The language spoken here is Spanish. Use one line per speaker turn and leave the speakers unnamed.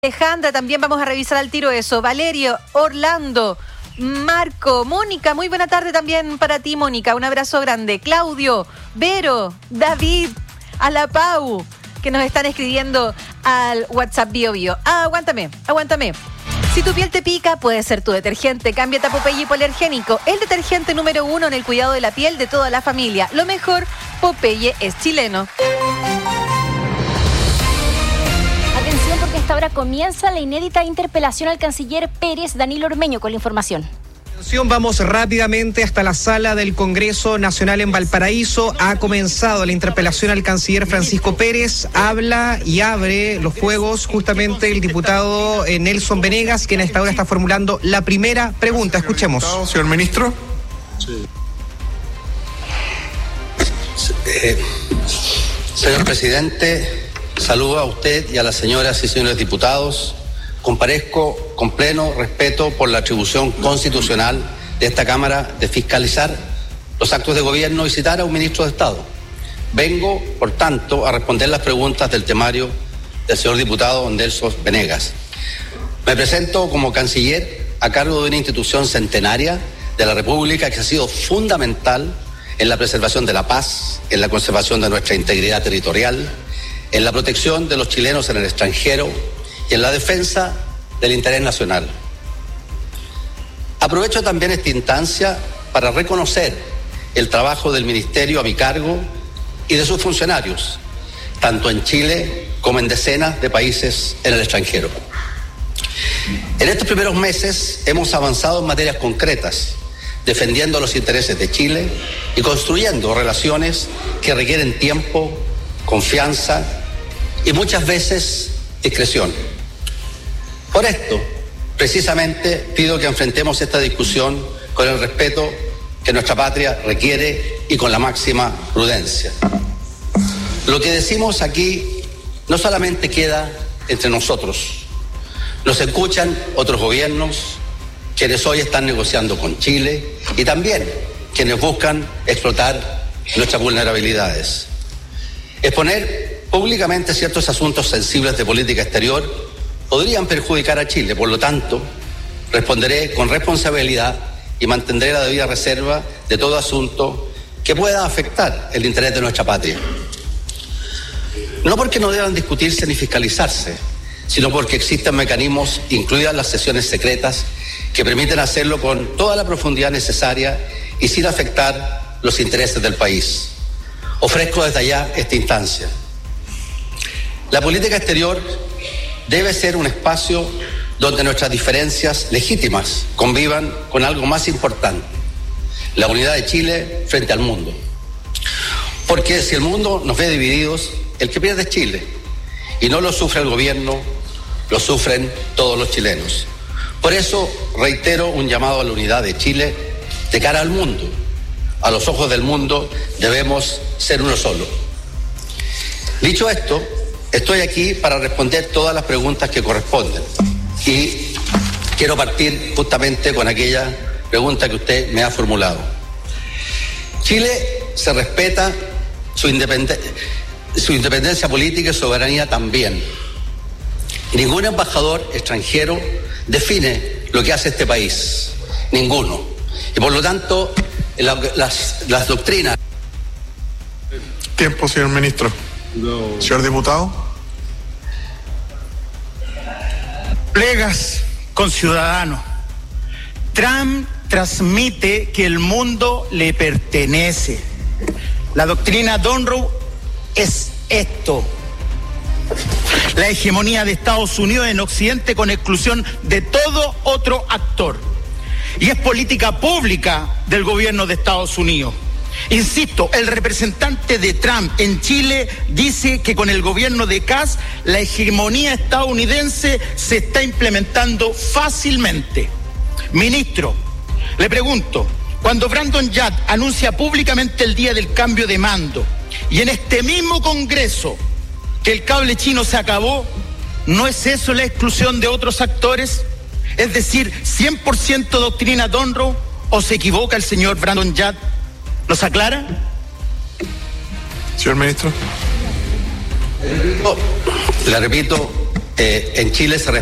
Alejandra, también vamos a revisar al tiro eso. Valerio, Orlando, Marco, Mónica, muy buena tarde también para ti, Mónica. Un abrazo grande. Claudio, Vero, David, a la Pau, que nos están escribiendo al WhatsApp Bio. Aguántame. Si tu piel te pica, puede ser tu detergente. Cámbiate a Popeye Hipoalergénico, el detergente número 1 en el cuidado de la piel de toda la familia. Lo mejor, Popeye es chileno.
Atención, porque a esta hora comienza la inédita interpelación al canciller Pérez. Danilo Ormeño con la información.
Vamos rápidamente hasta la sala del Congreso Nacional en Valparaíso. Ha comenzado la interpelación al canciller Francisco Pérez. Habla y abre los fuegos justamente el diputado Nelson Venegas, quien a esta hora está formulando la primera pregunta. Escuchemos.
Señor ministro.
Sí. Señor presidente, saludo a usted y a las señoras y señores diputados. Comparezco con pleno respeto por la atribución constitucional de esta Cámara de fiscalizar los actos de gobierno y citar a un ministro de Estado. Vengo, por tanto, a responder las preguntas del temario del señor diputado Nelson Venegas. Me presento como canciller a cargo de una institución centenaria de la República que ha sido fundamental en la preservación de la paz, en la conservación de nuestra integridad territorial, en la protección de los chilenos en el extranjero y en la defensa del interés nacional. Aprovecho también esta instancia para reconocer el trabajo del ministerio a mi cargo y de sus funcionarios, tanto en Chile como en decenas de países en el extranjero. En estos primeros meses hemos avanzado en materias concretas, defendiendo los intereses de Chile y construyendo relaciones que requieren tiempo, confianza y muchas veces discreción. Por esto, precisamente, pido que enfrentemos esta discusión con el respeto que nuestra patria requiere y con la máxima prudencia. Lo que decimos aquí no solamente queda entre nosotros. Nos escuchan otros gobiernos, quienes hoy están negociando con Chile, y también quienes buscan explotar nuestras vulnerabilidades. Exponer públicamente ciertos asuntos sensibles de política exterior podrían perjudicar a Chile. Por lo tanto, responderé con responsabilidad y mantendré la debida reserva de todo asunto que pueda afectar el interés de nuestra patria. No porque no deban discutirse ni fiscalizarse, sino porque existen mecanismos, incluidas las sesiones secretas, que permiten hacerlo con toda la profundidad necesaria y sin afectar los intereses del país. Ofrezco desde allá esta instancia. La política exterior debe ser un espacio donde nuestras diferencias legítimas convivan con algo más importante, la unidad de Chile frente al mundo. Porque si el mundo nos ve divididos, el que pierde es Chile. Y no lo sufre el gobierno, lo sufren todos los chilenos. Por eso reitero un llamado a la unidad de Chile de cara al mundo. A los ojos del mundo debemos ser uno solo. Dicho esto, estoy aquí para responder todas las preguntas que corresponden. Y quiero partir justamente con aquella pregunta que usted me ha formulado. Chile se respeta su independencia política y soberanía también. Ningún embajador extranjero define lo que hace este país. Ninguno. Y por lo tanto, las doctrinas...
Tiempo, señor ministro. No. Señor diputado.
Colegas conciudadanos, Trump transmite que el mundo le pertenece. La doctrina Monroe es esto: la hegemonía de Estados Unidos en Occidente con exclusión de todo otro actor. Y es política pública del gobierno de Estados Unidos. Insisto, el representante de Trump en Chile dice que con el gobierno de Kass la hegemonía estadounidense se está implementando fácilmente. Ministro, le pregunto, cuando Brandon Yat anuncia públicamente el día del cambio de mando y en este mismo Congreso que el cable chino se acabó, ¿no es eso la exclusión de otros actores? Es decir, 100% doctrina Monroe, ¿o se equivoca el señor Brandon Yat? ¿Nos aclara?
Señor ministro.
Le repito, En Chile se